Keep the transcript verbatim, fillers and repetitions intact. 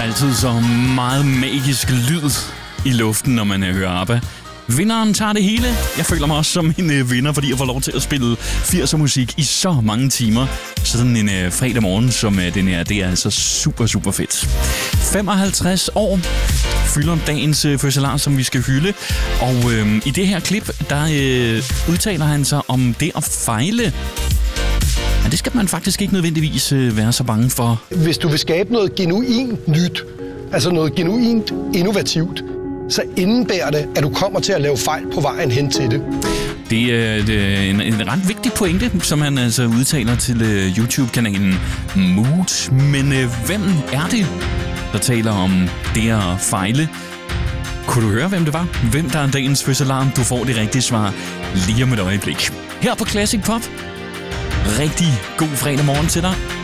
Der er altid så meget magisk lyd i luften, når man hører ABBA. Vinderen tager det hele. Jeg føler mig også som en øh, vinder, fordi jeg får lov til at spille firser musik i så mange timer. Sådan en øh, fredag morgen, som øh, den her, det er altså super, super fedt. femoghalvtreds år fylder dagens øh, fødselar, som vi skal hylde. Og øh, i det her klip, der øh, udtaler han sig om det at fejle. Men det skal man faktisk ikke nødvendigvis øh, være så bange for. Hvis du vil skabe noget genuint nyt, altså noget genuint innovativt, så indebærer det, at du kommer til at lave fejl på vejen hen til det. Det er en, en ret vigtig pointe, som han altså udtaler til uh, YouTube-kanalen Mood. Men uh, hvem er det, der taler om det at fejle? Kunne du høre, hvem det var? Hvem der er dagens fødselar? Du får det rigtige svar lige om et øjeblik. Her på Classic Pop. Rigtig god fredag morgen til dig.